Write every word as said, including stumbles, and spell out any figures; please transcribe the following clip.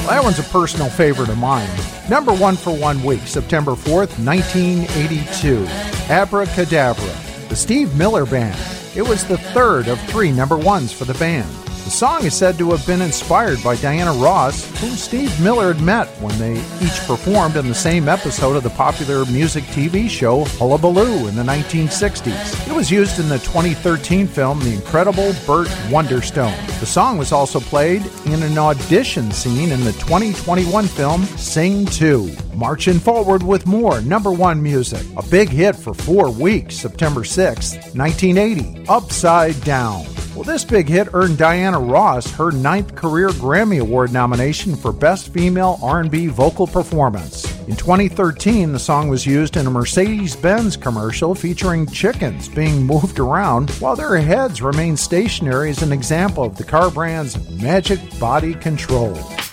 That one's a personal favorite of mine. Number one for one week, September fourth, nineteen eighty-two. Abracadabra, the Steve Miller Band. It was the third of three number ones for the band. The song is said to have been inspired by Diana Ross, whom Steve Miller had met when they each performed in the same episode of the popular music T V show Hullabaloo in the nineteen sixties. It was used in the twenty thirteen film The Incredible Burt Wonderstone. The song was also played in an audition scene in the twenty twenty-one film Sing two. Marching forward with more number one music. A big hit for four weeks, September sixth, nineteen eighty, Upside Down. Well, this big hit earned Diana Ross her ninth career Grammy Award nomination for Best Female R and B Vocal Performance. In twenty thirteen, the song was used in a Mercedes-Benz commercial featuring chickens being moved around while their heads remained stationary as an example of the car brand's magic body control.